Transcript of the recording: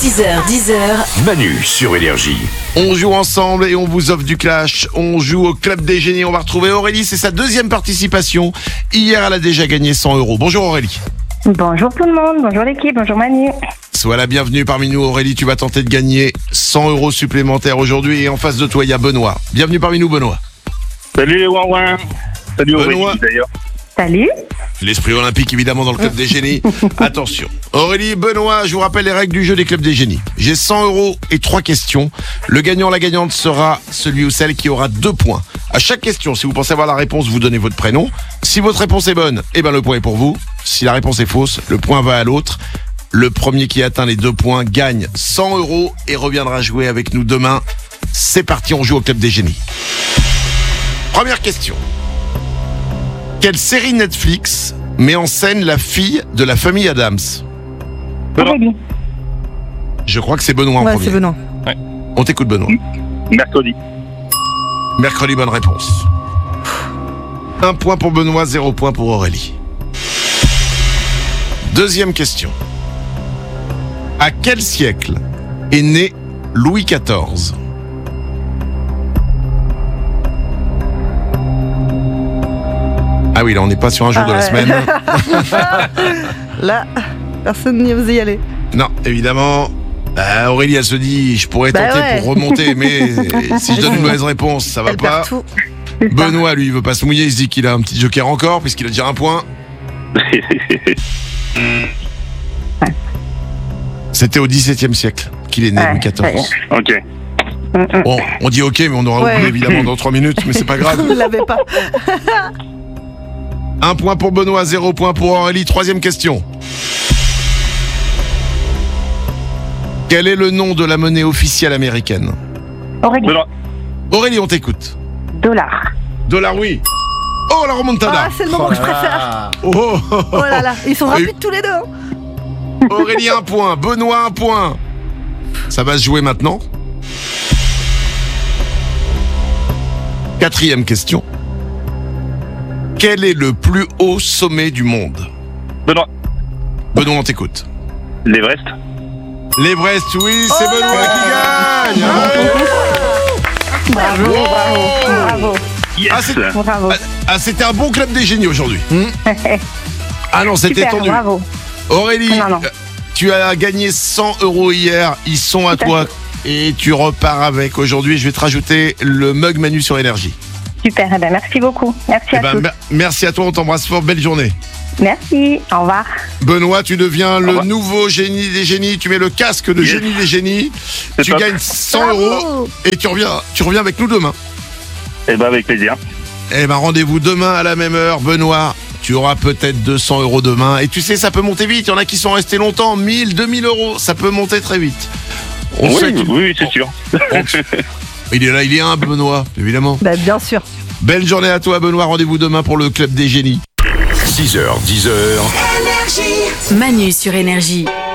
6h10. Manu sur Énergie. On joue ensemble et on vous offre du clash. On joue au Club des Génies. On va retrouver Aurélie. C'est sa deuxième participation. Hier, elle a déjà gagné 100 €. Bonjour Aurélie. Bonjour tout le monde, bonjour l'équipe, bonjour Manu. Sois la bienvenue parmi nous Aurélie. Tu vas tenter de gagner 100 € supplémentaires aujourd'hui. Et en face de toi, il y a Benoît. Bienvenue parmi nous Benoît. Salut les Ouin-Ouin. Salut Benoît. Aurélie d'ailleurs. Salut. L'esprit olympique évidemment dans le Club des Génies. Attention. Aurélie, Benoît, je vous rappelle les règles du jeu des Clubs des Génies. J'ai 100 € et 3 questions. Le gagnant, la gagnante sera celui ou celle qui aura 2 points. À chaque question, si vous pensez avoir la réponse, vous donnez votre prénom. Si votre réponse est bonne, le point est pour vous. Si la réponse est fausse, le point va à l'autre. Le premier qui atteint les 2 points gagne 100 € et reviendra jouer avec nous demain. C'est parti, on joue au Club des Génies. Première question. Quelle série Netflix met en scène la fille de la famille Adams? Aurélie. Je crois que c'est Benoît en Ouais, premier. c'est Benoît. On t'écoute Benoît. Mercredi. Mercredi, bonne réponse. 1 point pour Benoît, 0 point pour Aurélie. Deuxième question. À quel siècle est né Louis XIV? Ah oui, là on n'est pas sur un jour de la semaine. Là, personne n'y osait y aller. Non, évidemment. Aurélie, elle se dit, je pourrais tenter ouais. pour remonter, mais si je donne une mauvaise réponse, ça va Elle pas. perd tout. C'est ça. Benoît, lui, il veut pas se mouiller, il se dit qu'il a un petit joker encore, puisqu'il a déjà 1 point. C'était au XVIIe siècle qu'il est né, Ouais, Louis XIV. Ok. Bon, on dit ok, mais on aura Ouais. oublié évidemment dans 3 minutes, mais c'est pas grave. Vous ne l'avez pas. 1 point pour Benoît, 0 point pour Aurélie. Troisième question. Quel est le nom de la monnaie officielle américaine? Aurélie. Benoît. Aurélie, on t'écoute. Dollar. Dollar, oui. Oh, la remontada. Ah, c'est le moment que je préfère. Oh, oh, oh, oh. Oh là là, ils sont rapides tous les deux. hein. Aurélie, 1 point. Benoît, 1 point. Ça va se jouer maintenant. Quatrième question. Quel est le plus haut sommet du monde? Benoît. Benoît, on t'écoute. L'Everest. L'Everest, oui, c'est Oh Benoît là qui gagne. Bravo, Wow. bravo, bravo, Yes. Ah, c'est- bravo. C'était un bon Club des Génies aujourd'hui. Ah non, c'était Super, tendu. bravo. Aurélie, Non. tu as gagné 100 € hier. Ils sont à Tout à toi. Et tu repars avec. Aujourd'hui, je vais te rajouter le mug Manu sur Énergie. Super, eh ben, merci beaucoup. Merci à tous. Merci à toi, on t'embrasse fort. Belle journée. Merci, au revoir. Benoît, tu deviens le revoir. nouveau génie des génies. Tu mets le casque de Yes. génie des génies. C'est Tu top. gagnes 100 € Bravo. et tu reviens avec nous demain. Eh ben avec plaisir. Eh ben, rendez-vous demain à la même heure. Benoît, tu auras peut-être 200 € demain. Et tu sais, ça peut monter vite. Il y en a qui sont restés longtemps. 1000, 2000 €. Ça peut monter très vite. On souhaite- Oui, c'est sûr. Il est là, il est humble, Benoît, évidemment. Bah, bien sûr. Belle journée à toi, Benoît. Rendez-vous demain pour le Club des Génies. 6h, 10h. Manu sur Énergie.